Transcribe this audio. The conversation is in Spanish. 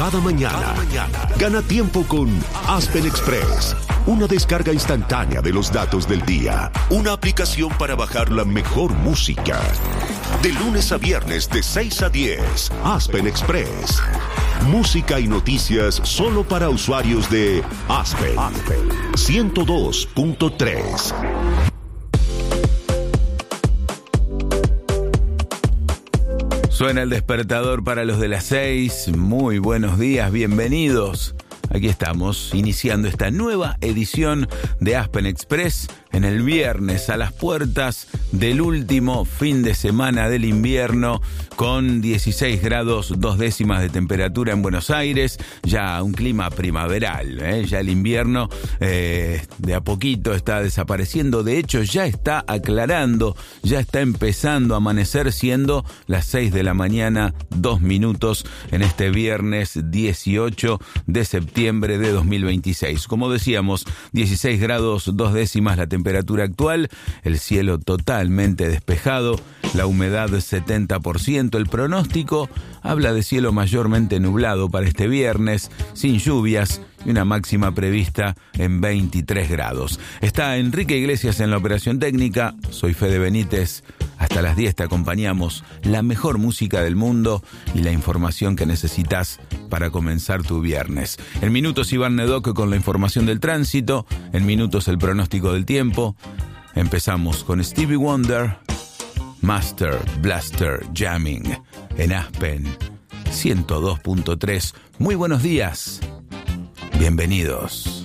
cada mañana. Gana tiempo con Aspen Express. Una descarga instantánea de los datos del día. Una aplicación para bajar la mejor música. De lunes a viernes de 6 a 10. Aspen Express. Música y noticias solo para usuarios de Aspen. 102.3. Suena el despertador para los de las 6. Muy buenos días, bienvenidos. Aquí estamos, iniciando esta nueva edición de Aspen Express en el viernes, a las puertas del último fin de semana del invierno, con 16 grados 2 décimas de temperatura en Buenos Aires, ya un clima primaveral, ya el invierno de a poquito está desapareciendo, de hecho ya está aclarando, ya está empezando a amanecer, siendo las 6 de la mañana, 2 minutos en este viernes 18 de septiembre de 2026. Como decíamos, 16 grados 2 décimas la temperatura actual, el cielo totalmente despejado, la humedad 70%, el pronóstico habla de cielo mayormente nublado para este viernes, sin lluvias y una máxima prevista en 23 grados. Está Enrique Iglesias en la operación técnica, soy Fede Benítez. Hasta las 10 te acompañamos, la mejor música del mundo y la información que necesitas para comenzar tu viernes. En minutos Iván Nedoc con la información del tránsito, en minutos el pronóstico del tiempo. Empezamos con Stevie Wonder, Master Blaster Jamming en Aspen 102.3. Muy buenos días, bienvenidos.